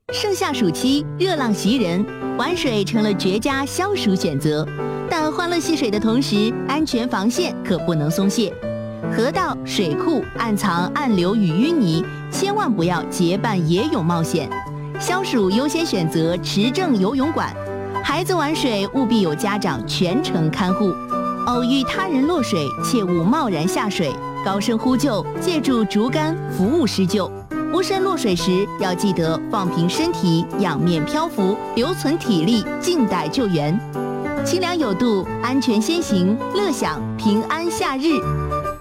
盛夏暑期，热浪袭人，玩水成了绝佳消暑选择。但欢乐戏水的同时，安全防线可不能松懈。河道、水库暗藏暗流与淤泥，千万不要结伴野泳冒险。消暑优先选择持证游泳馆，孩子玩水务必有家长全程看护。偶遇他人落水，切勿贸然下水，高声呼救，借助竹竿服务施救。无声落水时，要记得放平身体，仰面漂浮，留存体力，静待救援。清凉有度，安全先行，乐享平安夏日。